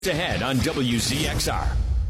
Ahead on WZXR.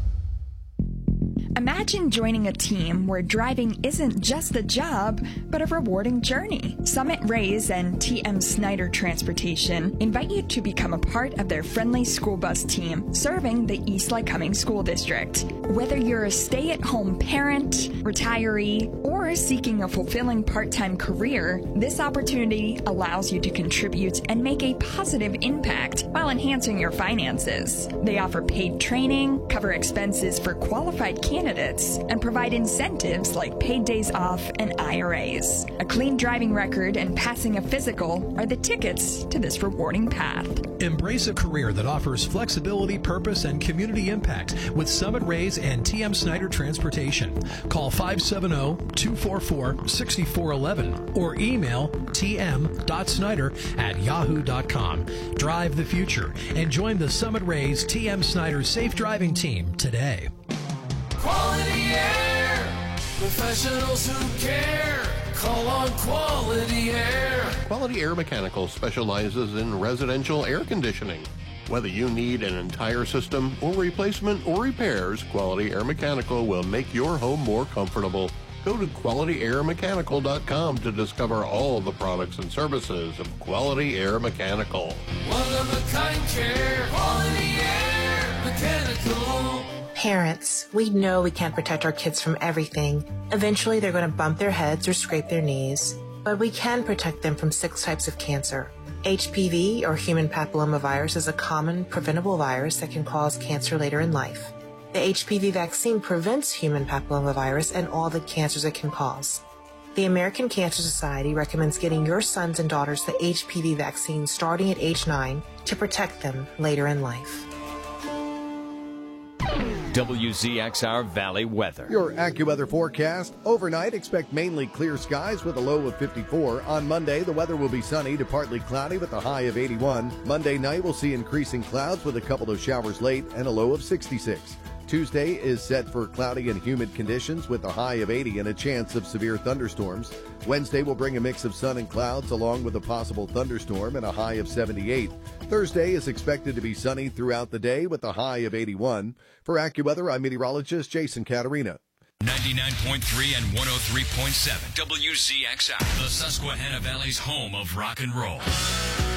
Imagine joining a team where driving isn't just a job, but a rewarding journey. Summit Rays and TM Snyder Transportation invite you to become a part of their friendly school bus team serving the East Lycoming School District. Whether you're a stay-at-home parent, retiree, or seeking a fulfilling part-time career, this opportunity allows you to contribute and make a positive impact while enhancing your finances. They offer paid training, cover expenses for qualified candidates, and provide incentives like paid days off and IRAs. A clean driving record and passing a physical are the tickets to this rewarding path. Embrace a career that offers flexibility, purpose, and community impact with Summit Rays and TM Snyder Transportation. Call 570-244-6411 or email tm.snyder@yahoo.com. Drive the future and join the Summit Rays TM Snyder Safe Driving Team today. Quality Air, professionals who care. Call on Quality Air. Quality Air Mechanical specializes in residential air conditioning. Whether you need an entire system or replacement or repairs, Quality Air Mechanical will make your home more comfortable. Go to QualityAirMechanical.com to discover all the products and services of Quality Air Mechanical. One-of-a-kind care. Quality Air Mechanical. Parents, we know we can't protect our kids from everything. Eventually, they're going to bump their heads or scrape their knees. But we can protect them from 6 types of cancer. HPV, or human papillomavirus, is a common preventable virus that can cause cancer later in life. The HPV vaccine prevents human papillomavirus and all the cancers it can cause. The American Cancer Society recommends getting your sons and daughters the HPV vaccine starting at age 9 to protect them later in life. WZXR Valley weather. Your AccuWeather forecast. Overnight, expect mainly clear skies with a low of 54. On Monday, the weather will be sunny to partly cloudy with a high of 81. Monday night, we'll see increasing clouds with a couple of showers late and a low of 66. Tuesday is set for cloudy and humid conditions with a high of 80 and a chance of severe thunderstorms. Wednesday will bring a mix of sun and clouds along with a possible thunderstorm and a high of 78. Thursday is expected to be sunny throughout the day with a high of 81. For AccuWeather, I'm meteorologist Jason Caterina. 99.3 and 103.7 WZXR, the Susquehanna Valley's home of rock and roll.